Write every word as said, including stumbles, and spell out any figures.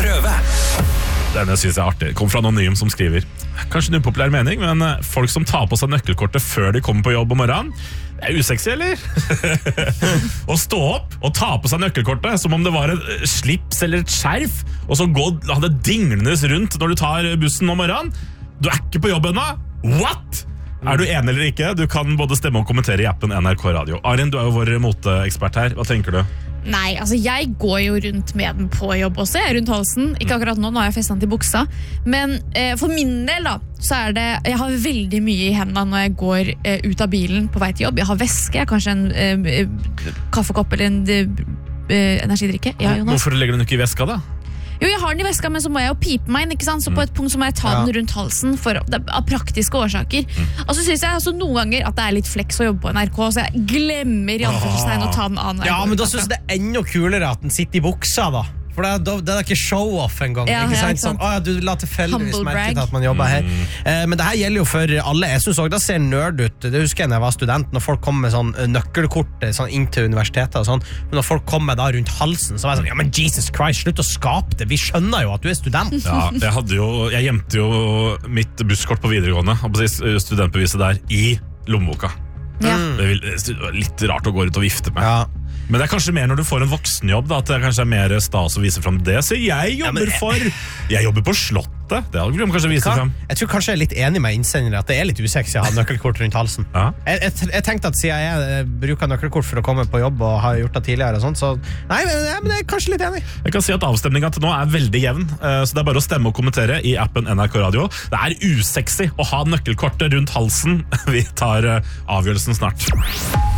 prøve. Denne synes jeg er artig. Kom fra Anonym som skriver. Kanskje en upopulær mening, men folk som tar på seg nøkkelkortet før de kommer på jobb om morgenen, det er usexy, eller? Å stå opp og ta på seg nøkkelkortet som om det var et slips eller et skjerf, og så gå, ha det dinglendes rundt når du tar bussen om morgenen. Du er ikke på jobb ennå. What? Er du enig eller ikke? Du kan både stemme og kommentere i appen N R K Radio. Arin, du er jo vår moteekspert her. Hva tenker du? Nei, altså jeg går jo rundt med den på jobb også, jeg er rundt halsen. Ikke akkurat nå, nå har jeg festet den til buksa. Men eh, for min del da, så er det, jeg har veldig mye i hendene når jeg går eh, ut av bilen på vei til jobb. Jeg har væske, jeg har kanskje en eh, kaffekopp eller en eh, energidrikke. Ja, Jonas. Hvorfor legger du den ikke i veska da? Jo, jeg har den i veska, men så må jeg jo pipe meg inn, ikke sant? Så på et punkt så må jeg ta Ja. den rundt halsen for, av praktiske årsaker. Og så synes jeg altså, noen ganger at det er litt flex å jobbe på N R K, så jeg glemmer i anførselstegn å ta den av. når jeg Ja, går men ut da derfra. synes jeg det er enda kulere at den sitter i buksa da. For det, da, det er ikke show-off en gang. Ja, ikke ja, sant? ikke sant. Sånn, «Å ja, du la tilfeldigvis Humble merke brag. til at man jobber her». Eh, men det her gjelder jo for alle. Jeg synes også det ser nerd ut. Det husker jeg når jeg var student, når folk kom med sånn eh, nøkkelkort eh, sånn inn til universitetet og sånn. Men når folk kom med da rundt halsen, så var jeg sånn, ja, men Jesus Christ, slutt å skape det. Vi skjønner jo at du er student. Ja, jeg, hadde jo, jeg gjemte jo mitt busskort på videregående, studentbeviset der, i lommeboka. Ja. Det er vil- det er litt rart å gå ut og vifte med. Ja. Men det er kanskje mer når du får en voksenjobb da, at det kanskje er mer stas å vise frem det. Så jeg jobber men- for Jeg jobber på Slottet. Det hadde vi kanskje vise Hva? frem. Jeg tror kanskje jeg er litt enig med innsendere at det er litt usexy å ha nøkkelkort rundt halsen. Ja. Jeg, jeg, jeg tenkte at siden jeg eh, bruker nøkkelkort for å komme på jobb og har gjort det tidligere og sånt, så nei, men, ja, men jeg er kanskje litt enig. Jeg kan si at avstemningen til nå er veldig jevn, eh, så det er bare å stemme og kommentere i appen N R K Radio. Det er usexy å ha nøkkelkortet rundt halsen. Vi tar eh, avgjørelsen snart.